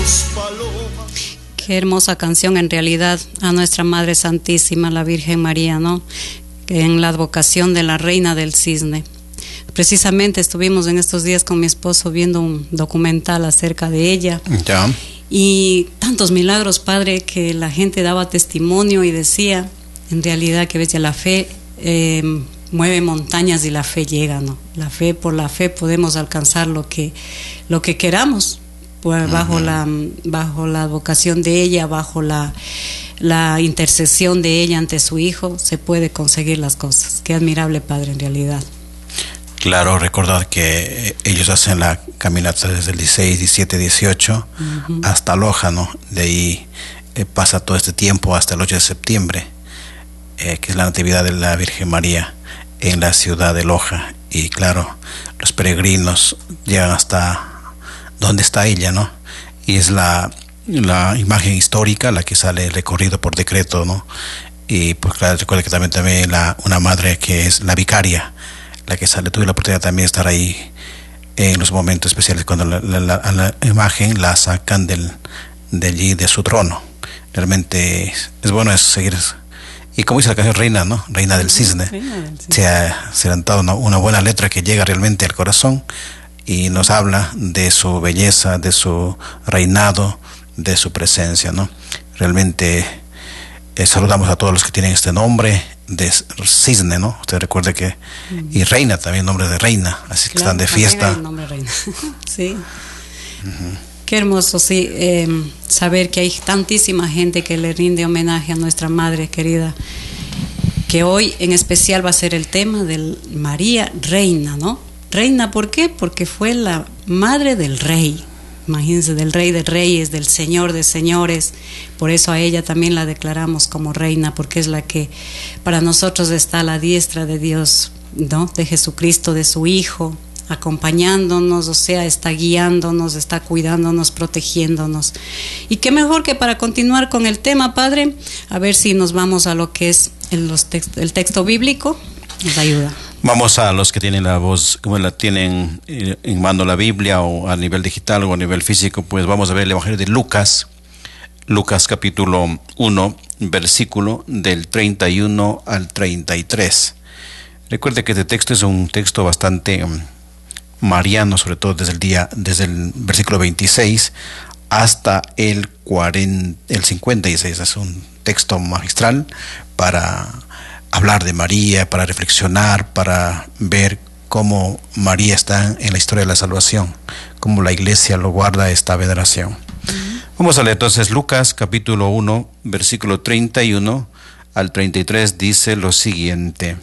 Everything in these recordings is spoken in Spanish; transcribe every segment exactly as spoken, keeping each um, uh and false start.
Qué hermosa canción en realidad a nuestra Madre Santísima, la Virgen María, ¿no? Que en la advocación de la Reina del Cisne. Precisamente estuvimos en estos días con mi esposo viendo un documental acerca de ella. Ya. Y tantos milagros, Padre, que la gente daba testimonio y decía, en realidad, que ves, ya la fe eh, mueve montañas y la fe llega, ¿no? La fe, por la fe podemos alcanzar lo que, lo que queramos, pues, bajo, uh-huh. la, bajo la advocación de ella, bajo la, la intercesión de ella ante su Hijo, se puede conseguir las cosas. Qué admirable, Padre, en realidad. Claro, recordar que ellos hacen la caminata desde el dieciséis, diecisiete, dieciocho uh-huh. hasta Loja, ¿no? De ahí eh, pasa todo este tiempo hasta el ocho de septiembre, eh, que es la Natividad de la Virgen María en la ciudad de Loja. Y claro, los peregrinos llegan hasta donde está ella, ¿no? Y es la, la imagen histórica la que sale recorrido por decreto, ¿no? Y pues claro, recuerda que también, también la, una madre que es la vicaria, la que sale. Tuve la oportunidad también de estar ahí en los momentos especiales cuando la, la, la, la imagen la sacan del, de allí, de su trono. Realmente es, es bueno eso, seguir eso. Y como dice la canción, Reina, ¿no? Reina del Cisne. Reina del Cisne. Se ha, se ha dado una, una buena letra que llega realmente al corazón y nos habla de su belleza, de su reinado, de su presencia, ¿no? Realmente eh, saludamos a todos los que tienen este nombre de Cisne, ¿no? Usted recuerde que uh-huh. y Reina también, nombre de reina, así que claro, están de fiesta. El nombre reina. Sí. Uh-huh. Qué hermoso, sí, eh, saber que hay tantísima gente que le rinde homenaje a nuestra Madre querida, que hoy en especial va a ser el tema de María Reina, ¿no? Reina, ¿por qué? Porque fue la madre del rey. Imagínense, del Rey de Reyes, del Señor de Señores. Por eso a ella también la declaramos como reina, porque es la que para nosotros está a la diestra de Dios, ¿no? De Jesucristo, de su Hijo, acompañándonos, o sea, está guiándonos, está cuidándonos, protegiéndonos. Y qué mejor que para continuar con el tema, Padre, a ver si nos vamos a lo que es el, los text- el texto bíblico, nos ayuda. Vamos a los que tienen la voz, como la tienen en mano la Biblia, o a nivel digital o a nivel físico, pues vamos a ver el Evangelio de Lucas, Lucas capítulo uno, versículo del treinta y uno al treinta y tres. Recuerde que este texto es un texto bastante um, mariano, sobre todo desde el día, desde el versículo veintiséis hasta el cuarenta, el cincuenta y seis. Es un texto magistral para hablar de María, para reflexionar, para ver cómo María está en la historia de la salvación, cómo la iglesia lo guarda esta veneración. Uh-huh. Vamos a leer entonces Lucas capítulo uno, versículo treinta y uno al treinta y tres, dice lo siguiente: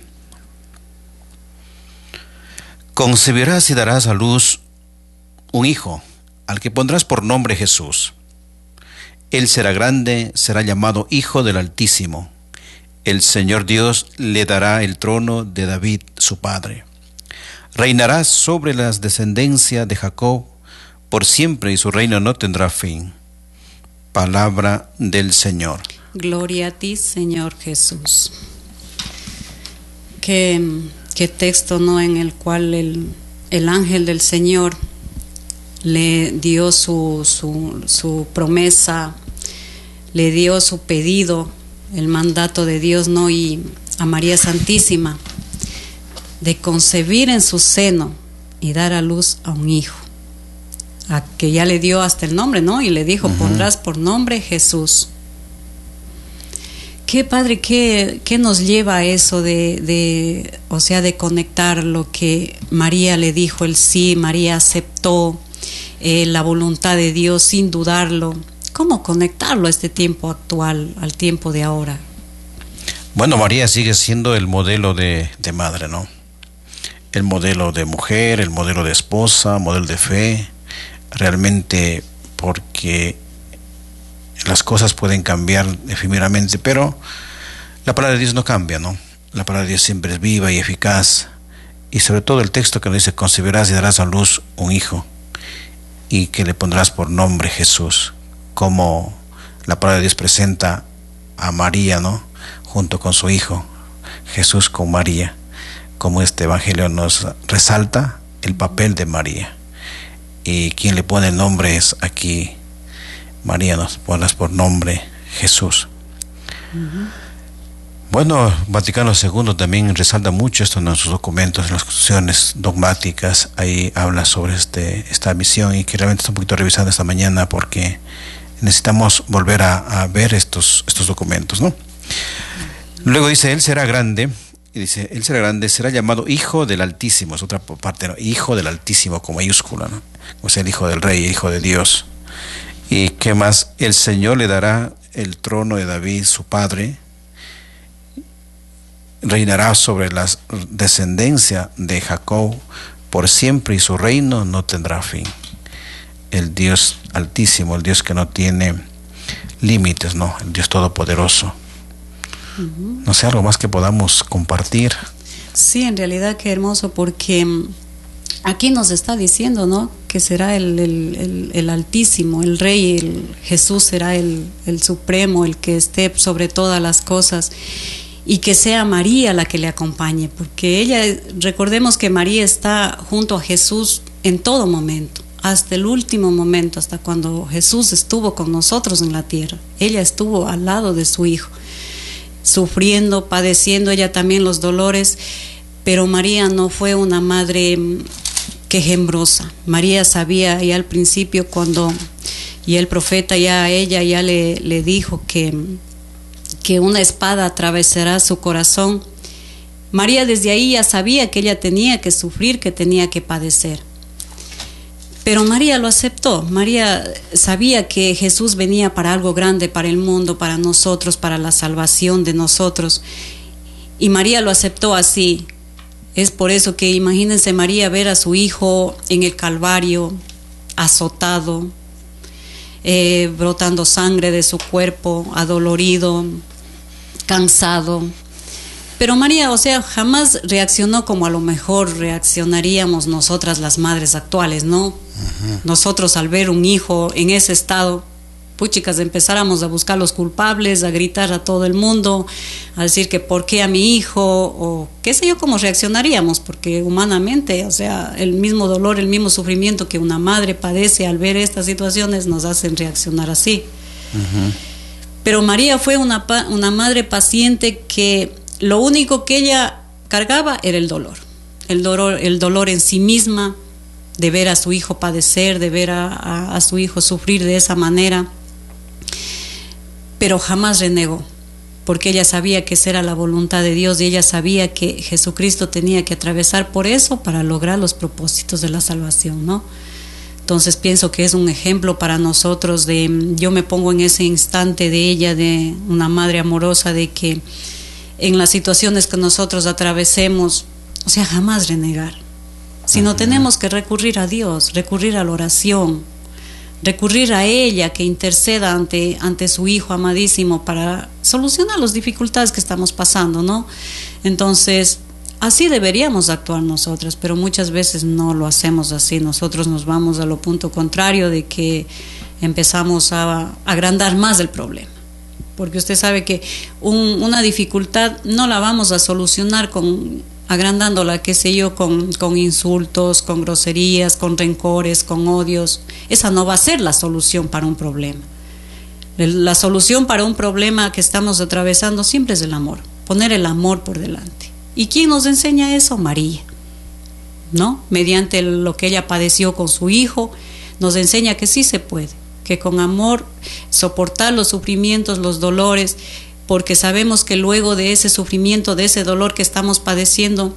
concebirás y darás a luz un hijo, al que pondrás por nombre Jesús. Él será grande, será llamado Hijo del Altísimo. El Señor Dios le dará el trono de David, su padre. Reinará sobre las descendencias de Jacob por siempre, y su reino no tendrá fin. Palabra del Señor. Gloria a ti, Señor Jesús. Qué, qué texto, ¿no?, en el cual el, el ángel del Señor le dio su, su, su promesa, le dio su pedido, el mandato de Dios, ¿no? Y a María Santísima, de concebir en su seno y dar a luz a un hijo, a que ya le dio hasta el nombre, ¿no? Y le dijo, uh-huh. pondrás por nombre Jesús. ¿Qué, Padre, qué, qué nos lleva a eso de, de, o sea, de conectar lo que María le dijo, el sí, María aceptó eh, la voluntad de Dios sin dudarlo? ¿Cómo conectarlo a este tiempo actual, al tiempo de ahora? Bueno, María sigue siendo el modelo de, de madre, ¿no? El modelo de mujer, el modelo de esposa, modelo de fe. Realmente, porque las cosas pueden cambiar efímeramente, pero la palabra de Dios no cambia, ¿no? La palabra de Dios siempre es viva y eficaz. Y sobre todo el texto que nos dice, concebirás y darás a luz un hijo, y que le pondrás por nombre Jesús. Como la palabra de Dios presenta a María, ¿no?, junto con su hijo Jesús con María, como este evangelio nos resalta el papel de María. Y quien le pone el nombre es aquí María, nos pones por nombre Jesús. Uh-huh. Bueno, Vaticano segundo también resalta mucho esto en sus documentos, en las constituciones dogmáticas. Ahí habla sobre este, esta misión, y que realmente está un poquito revisando esta mañana porque necesitamos volver a, a ver estos, estos documentos, ¿no? Luego dice, él será grande, y dice, él será grande, será llamado Hijo del Altísimo, es otra parte, ¿no? Hijo del Altísimo con mayúscula, ¿no? O sea, el Hijo del Rey, Hijo de Dios. Y qué más, el Señor le dará el trono de David, su padre, reinará sobre la descendencia de Jacob por siempre, y su reino no tendrá fin. El Dios Altísimo, el Dios que no tiene límites, ¿no? El Dios Todopoderoso. Uh-huh. No sé, algo más que podamos compartir. Sí, en realidad qué hermoso, porque aquí nos está diciendo, ¿no?, que será el, el, el, el Altísimo, el Rey, el Jesús será el, el Supremo, el que esté sobre todas las cosas, y que sea María la que le acompañe, porque ella, recordemos que María está junto a Jesús en todo momento, hasta el último momento, hasta cuando Jesús estuvo con nosotros en la tierra. Ella estuvo al lado de su Hijo, sufriendo, padeciendo ella también los dolores, pero María no fue una madre quejumbrosa. María sabía ya al principio, cuando y el profeta ya a ella ya le, le dijo que que una espada atravesará su corazón. María desde ahí ya sabía que ella tenía que sufrir, que tenía que padecer. Pero María lo aceptó. María sabía que Jesús venía para algo grande, para el mundo, para nosotros, para la salvación de nosotros. Y María lo aceptó así. Es por eso que imagínense María ver a su hijo en el Calvario, azotado, eh, brotando sangre de su cuerpo, adolorido, cansado. Pero María, o sea, jamás reaccionó como a lo mejor reaccionaríamos nosotras las madres actuales, ¿no? Uh-huh. Nosotros al ver un hijo en ese estado, puchicas, empezáramos a buscar los culpables, a gritar a todo el mundo, a decir que por qué a mi hijo, o qué sé yo cómo reaccionaríamos, porque humanamente, o sea, el mismo dolor, el mismo sufrimiento que una madre padece al ver estas situaciones nos hacen reaccionar así. Uh-huh. Pero María fue una, una madre paciente que lo único que ella cargaba era el dolor, el dolor, el dolor en sí misma, de ver a su hijo padecer, de ver a, a, a su hijo sufrir de esa manera, pero jamás renegó, porque ella sabía que esa era la voluntad de Dios, y ella sabía que Jesucristo tenía que atravesar por eso para lograr los propósitos de la salvación, ¿no? Entonces pienso que es un ejemplo para nosotros de, yo me pongo en ese instante de ella, de una madre amorosa, de que en las situaciones que nosotros atravesemos, o sea, jamás renegar, sino uh-huh. tenemos que recurrir a Dios, recurrir a la oración, recurrir a ella que interceda ante, ante su Hijo amadísimo para solucionar las dificultades que estamos pasando, ¿no? Entonces, así deberíamos actuar nosotras, pero muchas veces no lo hacemos así. Nosotros nos vamos a lo punto contrario, de que empezamos a agrandar más el problema. Porque usted sabe que un, una dificultad no la vamos a solucionar con agrandándola, qué sé yo, con, con insultos, con groserías, con rencores, con odios. Esa no va a ser la solución para un problema. La solución para un problema que estamos atravesando siempre es el amor, poner el amor por delante. ¿Y quién nos enseña eso? María, ¿no? Mediante lo que ella padeció con su hijo, nos enseña que sí se puede, que con amor soportar los sufrimientos, los dolores, porque sabemos que luego de ese sufrimiento, de ese dolor que estamos padeciendo,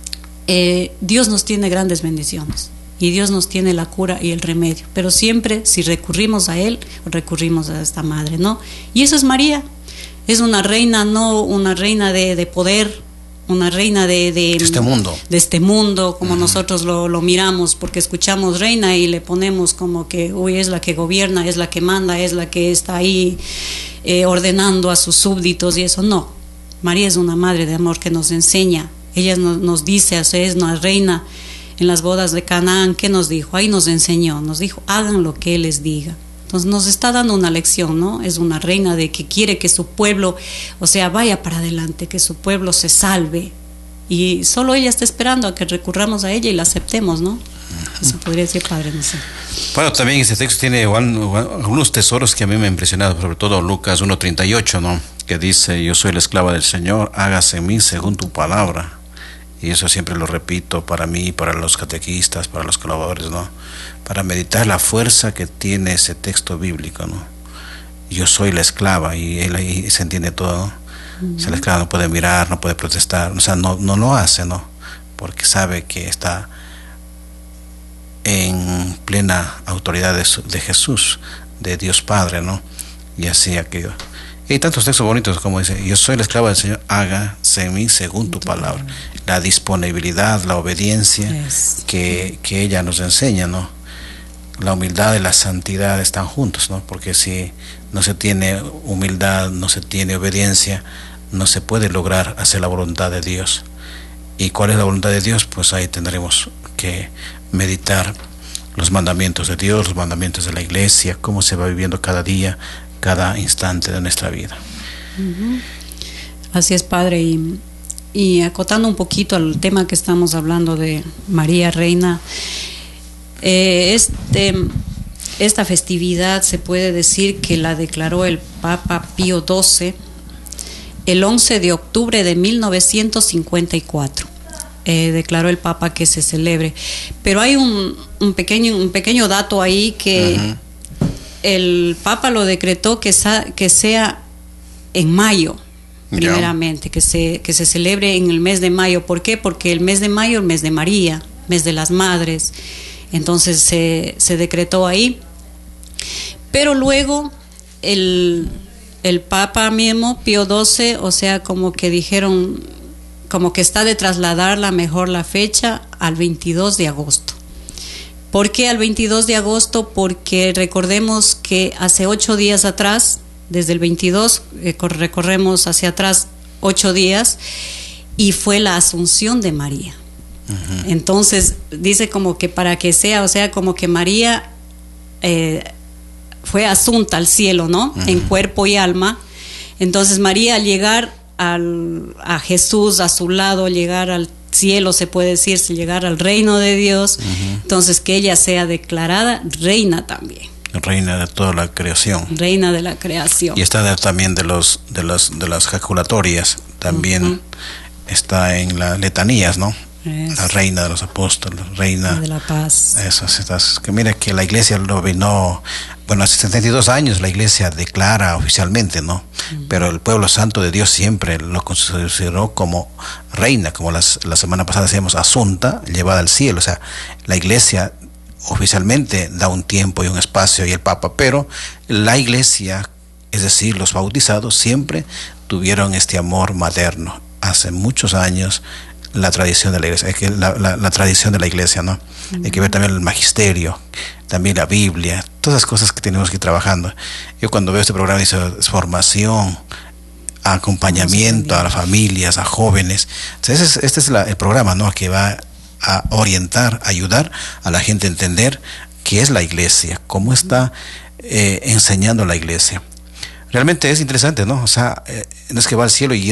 eh, Dios nos tiene grandes bendiciones y Dios nos tiene la cura y el remedio, pero siempre si recurrimos a Él, recurrimos a esta madre, ¿no? Y eso es María, es una reina, no una reina de, de poder, una reina de, de, de este mundo, de este mundo como uh-huh. nosotros lo, lo miramos, porque escuchamos reina y le ponemos como que, uy, es la que gobierna, es la que manda, es la que está ahí eh, ordenando a sus súbditos y eso. No, María es una madre de amor que nos enseña. Ella nos, nos dice, es una reina en las bodas de Canaán. ¿Qué nos dijo? Ahí nos enseñó, nos dijo, hagan lo que Él les diga. Entonces nos está dando una lección, ¿no? Es una reina de que quiere que su pueblo, o sea, vaya para adelante, que su pueblo se salve. Y solo ella está esperando a que recurramos a ella y la aceptemos, ¿no? Eso podría decir, padre, no sé. Bueno, también este texto tiene algunos tesoros que a mí me han impresionado, sobre todo Lucas uno treinta y ocho, ¿no? Que dice: yo soy la esclava del Señor, hágase en mí según tu palabra. Y eso siempre lo repito para mí, para los catequistas, para los colaboradores, ¿no? Para meditar la fuerza que tiene ese texto bíblico, ¿no? Yo soy la esclava, y él ahí se entiende todo, ¿no? Uh-huh. O sea, la esclava no puede mirar, no puede protestar, o sea, no, no lo hace, ¿no? Porque sabe que está en plena autoridad de, de Jesús, de Dios Padre, ¿no? Y así aquello. Y hay tantos textos bonitos como dice: yo soy la esclava del Señor, hágase en mí según tu palabra. La disponibilidad, la obediencia yes. que, que ella nos enseña, ¿no? La humildad y la santidad están juntos, ¿no? Porque si no se tiene humildad, no se tiene obediencia, no se puede lograr hacer la voluntad de Dios. ¿Y cuál es la voluntad de Dios? Pues ahí tendremos que meditar los mandamientos de Dios, los mandamientos de la iglesia, cómo se va viviendo cada día, cada instante de nuestra vida. Uh-huh. Así es, padre. Y, y acotando un poquito al tema que estamos hablando de María Reina, eh, este, esta festividad se puede decir que la declaró el Papa Pío doce el once de octubre de mil novecientos cincuenta y cuatro. Eh, declaró el Papa que se celebre. Pero hay un, un, pequeño, un pequeño dato ahí que uh-huh. el Papa lo decretó que, sa, que sea en mayo, primeramente, yeah. que, se, que se celebre en el mes de mayo. ¿Por qué? Porque el mes de mayo es el mes de María, mes de las madres. Entonces se, se decretó ahí. Pero luego el, el Papa mismo, Pío doce, o sea, como que dijeron, como que está de trasladarla mejor la fecha al veintidós de agosto. ¿Por qué al veintidós de agosto? Porque recordemos que hace ocho días atrás, desde el veintidós, eh, recorremos hacia atrás ocho días, y fue la Asunción de María. Uh-huh. Entonces, dice como que para que sea, o sea, como que María eh, fue asunta al cielo, ¿no? Uh-huh. En cuerpo y alma. Entonces, María al llegar al, a Jesús a su lado, llegar al cielo, se puede decir, llegar al reino de Dios, uh-huh. entonces que ella sea declarada reina también. Reina de toda la creación. Reina de la creación. Y está de, también de los de las de las jaculatorias, también uh-huh. está en las letanías, ¿no? Eso. La reina de los apóstoles, reina de la paz. Eso, es que mira que la iglesia lo vino, bueno, hace setenta y dos años la iglesia declara oficialmente, ¿no? Uh-huh. Pero el pueblo santo de Dios siempre lo consideró como reina, como las, la semana pasada decíamos, asunta, llevada al cielo. O sea, la iglesia oficialmente da un tiempo y un espacio, y el Papa, pero la iglesia, es decir, los bautizados, siempre tuvieron este amor materno. Hace muchos años la tradición de la iglesia, que la, la, la tradición de la iglesia, ¿no? Uh-huh. Hay que ver también el magisterio, también la Biblia, todas las cosas que tenemos que ir trabajando. Yo cuando veo este programa dice formación, acompañamiento a las familias, a jóvenes. Entonces, este es, este es la, el programa, ¿no? Que va a orientar, ayudar a la gente a entender qué es la iglesia, cómo está eh, enseñando la iglesia. Realmente es interesante, ¿no? O sea, eh, no es que va al cielo y